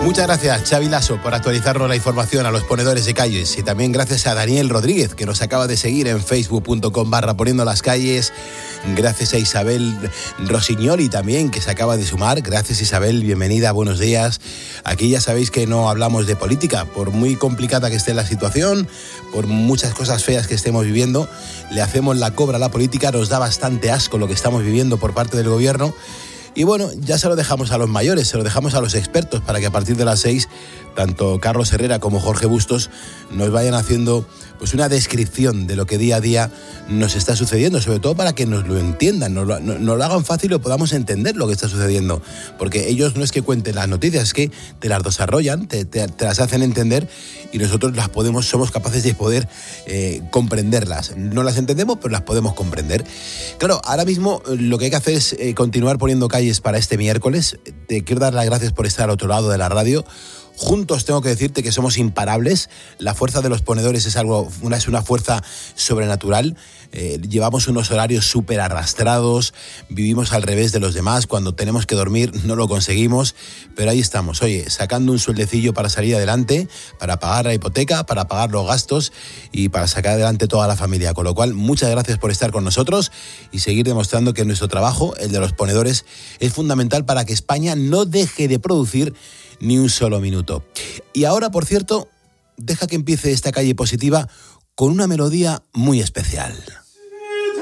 Muchas gracias, Xavi Lasso, por actualizarnos la información a los ponedores de calles, y también gracias a Daniel Rodríguez, que nos acaba de seguir en facebook.com/poniendo las calles. Gracias a Isabel Rosignoli también, que se acaba de sumar. Gracias, Isabel, bienvenida, buenos días. Aquí ya sabéis que no hablamos de política, por muy complicada que esté la situación, por muchas cosas feas que estemos viviendo, le hacemos la cobra a la política. Nos da bastante asco lo que estamos viviendo por parte del gobierno. Y bueno, ya se lo dejamos a los mayores, se lo dejamos a los expertos, para que a partir de las 6, tanto Carlos Herrera como Jorge Bustos nos vayan haciendo pues una descripción de lo que día a día nos está sucediendo, sobre todo para que nos lo entiendan, nos lo hagan fácil y podamos entender lo que está sucediendo, porque ellos no es que cuenten las noticias, es que te las desarrollan, te las hacen entender, y nosotros somos capaces de poder comprenderlas. No las entendemos, pero las podemos comprender. Claro, ahora mismo lo que hay que hacer es continuar poniendo calles para este miércoles. Te quiero dar las gracias por estar al otro lado de la radio. Juntos tengo que decirte que somos imparables. La fuerza de los ponedores es una fuerza sobrenatural. Llevamos unos horarios súper arrastrados, vivimos al revés de los demás. Cuando tenemos que dormir no lo conseguimos, pero ahí estamos, oye, sacando un sueldecillo para salir adelante, para pagar la hipoteca, para pagar los gastos y para sacar adelante toda la familia. Con lo cual, muchas gracias por estar con nosotros y seguir demostrando que nuestro trabajo, el de los ponedores, es fundamental para que España no deje de producir ni un solo minuto. Y ahora, por cierto, deja que empiece esta calle positiva con una melodía muy especial.